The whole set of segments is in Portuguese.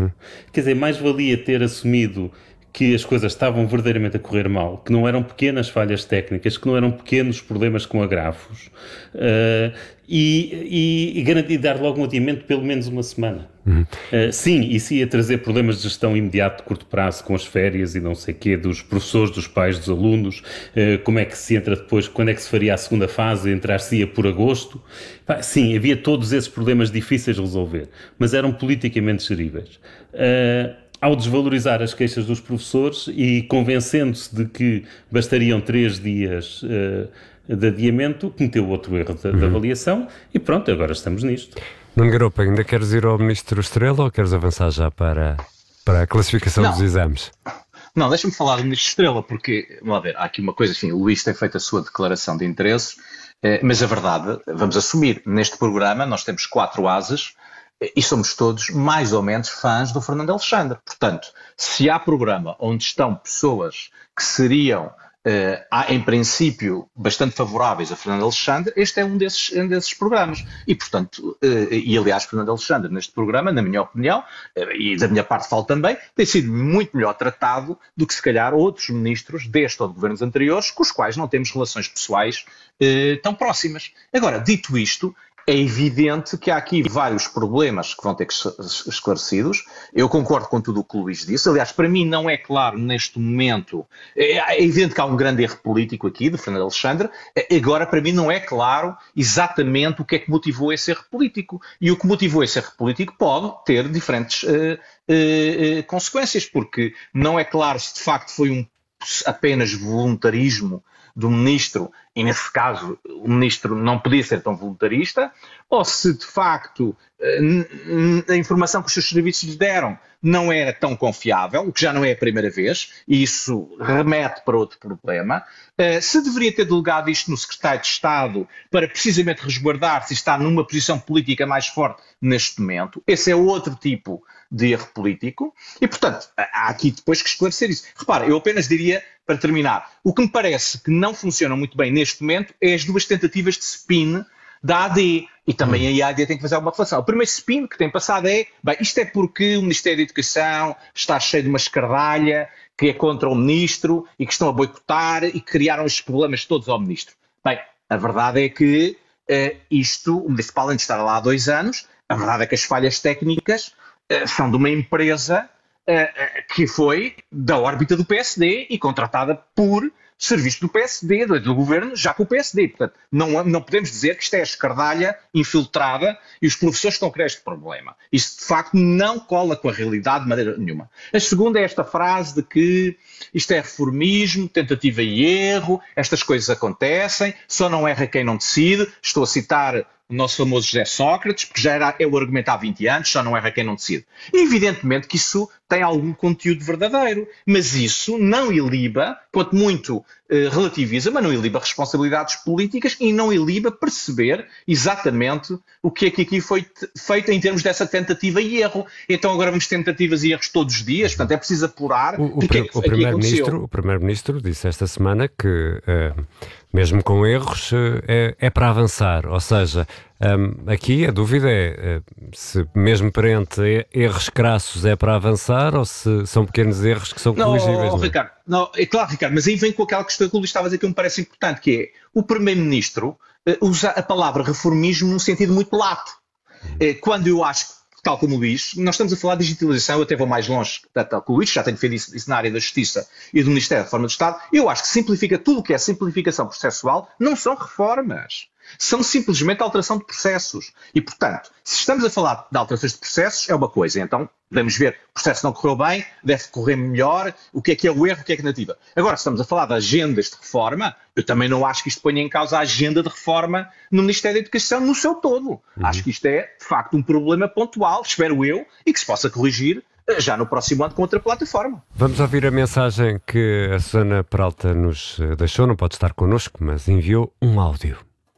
Quer dizer, mais valia ter assumido que as coisas estavam verdadeiramente a correr mal, que não eram pequenas falhas técnicas, que não eram pequenos problemas com agravos, e garantir dar logo um adiamento de pelo menos uma semana. Sim, isso ia trazer problemas de gestão imediato de curto prazo com as férias e não sei o quê, dos professores, dos pais, dos alunos, como é que se entra depois, quando é que se faria a segunda fase, entrar-se-ia por agosto. Sim, havia todos esses problemas difíceis de resolver, mas eram politicamente geríveis. Ao desvalorizar as queixas dos professores e convencendo-se de que bastariam 3 dias de adiamento, cometeu outro erro de avaliação e pronto, agora estamos nisto. Nuno Garopa, ainda queres ir ao Ministro Estrela ou queres avançar já para a classificação dos exames? Não, deixa-me falar do Ministro Estrela, porque, vamos ver, há aqui uma coisa, enfim, o Luís tem feito a sua declaração de interesses, mas a verdade, vamos assumir, neste programa nós temos 4 ases, e somos todos mais ou menos fãs do Fernando Alexandre. Portanto, se há programa onde estão pessoas que seriam, em princípio, bastante favoráveis a Fernando Alexandre, este é um desses programas. E, portanto, aliás, Fernando Alexandre, neste programa, na minha opinião, e da minha parte falo também, tem sido muito melhor tratado do que, se calhar, outros ministros deste ou de governos anteriores, com os quais não temos relações pessoais tão próximas. Agora, dito isto, é evidente que há aqui vários problemas que vão ter que ser esclarecidos. Eu concordo com tudo o que o Luís disse. Aliás, para mim não é claro neste momento. É evidente que há um grande erro político aqui de Fernando Alexandre. Agora, para mim não é claro exatamente o que é que motivou esse erro político. E o que motivou esse erro político pode ter diferentes consequências, porque não é claro se de facto foi apenas voluntarismo do ministro, e nesse caso o ministro não podia ser tão voluntarista, ou se de facto a informação que os seus serviços lhe deram não era tão confiável, o que já não é a primeira vez, e isso remete para outro problema, se deveria ter delegado isto no secretário de Estado para precisamente resguardar-se e estar numa posição política mais forte neste momento, esse é outro tipo de erro político, e portanto há aqui depois que esclarecer isso. Repara, eu apenas diria, para terminar, o que me parece que não funciona muito bem neste momento é as 2 tentativas de spin da AD, e também a AD tem que fazer alguma reflexão. O primeiro spin que tem passado é, bem, isto é porque o Ministério da Educação está cheio de uma escardalha que é contra o Ministro e que estão a boicotar e que criaram estes problemas todos ao Ministro. Bem, a verdade é que o Municipal, antes de estar lá há 2 anos, a verdade é que as falhas técnicas são de uma empresa que foi da órbita do PSD e contratada por serviço do PSD, do governo, já com o PSD. Portanto, não podemos dizer que isto é a escardalha infiltrada e os professores estão a criar este problema. Isso, de facto, não cola com a realidade de maneira nenhuma. A segunda é esta frase de que isto é reformismo, tentativa e erro, estas coisas acontecem, só não erra quem não decide. Estou a citar o nosso famoso José Sócrates, porque já é o argumento há 20 anos, só não erra quem não decide. E evidentemente que isso tem algum conteúdo verdadeiro, mas isso não iliba, quanto muito relativiza, mas não iliba responsabilidades políticas e não iliba perceber exatamente o que é que aqui foi feito em termos dessa tentativa e erro. Então agora vamos tentativas e erros todos os dias, portanto é preciso apurar o que é que aqui aconteceu. O Primeiro-Ministro disse esta semana que, mesmo com erros, é para avançar, ou seja, aqui a dúvida é se mesmo perante erros crassos é para avançar ou se são pequenos erros que são corrigíveis. Ricardo, é claro, Ricardo, mas aí vem com aquela questão que o Luís estava a dizer que me parece importante, que é o Primeiro-Ministro usa a palavra reformismo num sentido muito lato. Quando eu acho que, tal como o Luís, nós estamos a falar de digitalização, eu até vou mais longe, tal como o Luís, já tenho feito isso na área da Justiça e do Ministério da Reforma do Estado, eu acho que simplifica tudo o que é simplificação processual, não são reformas. São simplesmente alteração de processos. E, portanto, se estamos a falar de alterações de processos, é uma coisa. Então, podemos ver, o processo não correu bem, deve correr melhor, o que é o erro, o que é a negativa. Agora, se estamos a falar de agendas de reforma, eu também não acho que isto ponha em causa a agenda de reforma no Ministério da Educação no seu todo. Acho que isto é, de facto, um problema pontual, espero eu, e que se possa corrigir já no próximo ano com outra plataforma. Vamos ouvir a mensagem que a Susana Peralta nos deixou, não pode estar connosco, mas enviou um áudio.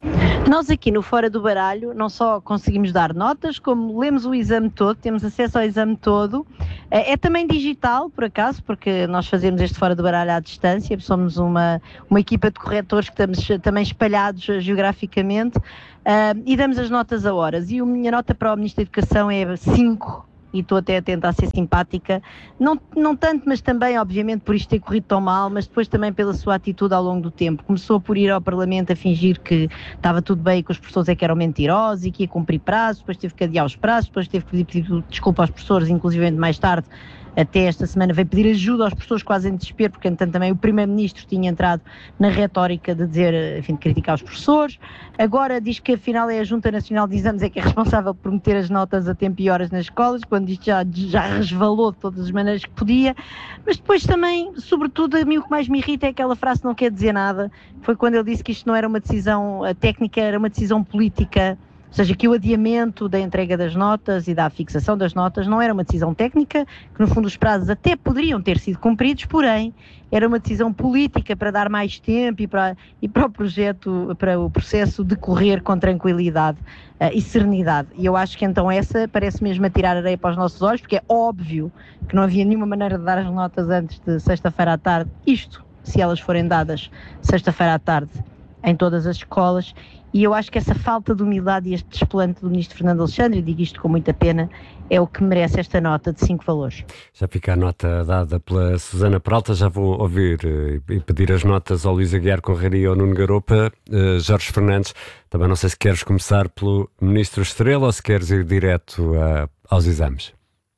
Nós aqui no Fora do Baralho não só conseguimos dar notas, como lemos o exame todo, temos acesso ao exame todo. É também digital, por acaso, porque nós fazemos este Fora do Baralho à distância, somos uma equipa de corretores que estamos também espalhados geograficamente, e damos as notas a horas. E a minha nota para o Ministro da Educação é 5, e estou até a tentar ser simpática, não tanto, mas também, obviamente, por isto ter corrido tão mal, mas depois também pela sua atitude ao longo do tempo. Começou por ir ao Parlamento a fingir que estava tudo bem e que os professores é que eram mentirosos e que ia cumprir prazos, depois teve que adiar os prazos, depois teve que pedir desculpa aos professores, inclusive mais tarde, até esta semana veio pedir ajuda às pessoas quase em desespero, porque entanto também o Primeiro-Ministro tinha entrado na retórica de dizer, enfim, de criticar os professores. Agora diz que afinal é a Junta Nacional de Exames é que é responsável por meter as notas a tempo e horas nas escolas, quando isto já resvalou de todas as maneiras que podia. Mas depois também, sobretudo, a mim o que mais me irrita é aquela frase que não quer dizer nada. Foi quando ele disse que isto não era uma decisão técnica, era uma decisão política. Ou seja, que o adiamento da entrega das notas e da fixação das notas não era uma decisão técnica, que no fundo os prazos até poderiam ter sido cumpridos, porém era uma decisão política para dar mais tempo e para o projeto, para o processo decorrer com tranquilidade e serenidade. E eu acho que então essa parece mesmo a tirar areia para os nossos olhos, porque é óbvio que não havia nenhuma maneira de dar as notas antes de sexta-feira à tarde, isto se elas forem dadas sexta-feira à tarde em todas as escolas. E eu acho que essa falta de humildade e este desplante do Ministro Fernando Alexandre, e digo isto com muita pena, é o que merece esta nota de 5 valores. Já fica a nota dada pela Susana Peralta, já vou ouvir e pedir as notas ao Luís Aguiar Correia e ao Nuno Garopa. Jorge Fernandes, também não sei se queres começar pelo Ministro Estrela ou se queres ir direto aos exames.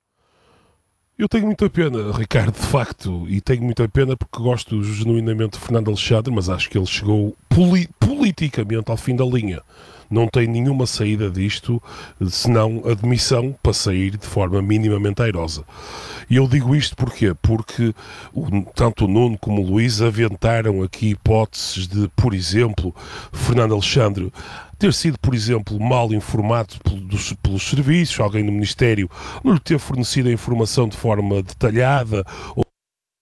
Eu tenho muita pena, Ricardo, de facto, e tenho muita pena porque gosto genuinamente de Fernando Alexandre, mas acho que ele chegou politicamente ao fim da linha. Não tem nenhuma saída disto, senão admissão para sair de forma minimamente airosa. E eu digo isto porquê? Porque tanto o Nuno como o Luís aventaram aqui hipóteses de, por exemplo, Fernando Alexandre ter sido, por exemplo, mal informado pelos serviços, alguém no Ministério não lhe ter fornecido a informação de forma detalhada, ou